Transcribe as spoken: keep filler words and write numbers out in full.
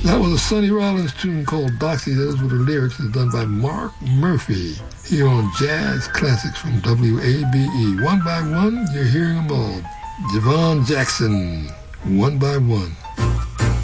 That was a Sonny Rollins tune called Doxy. Those were the lyrics that done by Mark Murphy here on Jazz Classics from W A B E. One by one, you're hearing them all. Javon Jackson, One by One.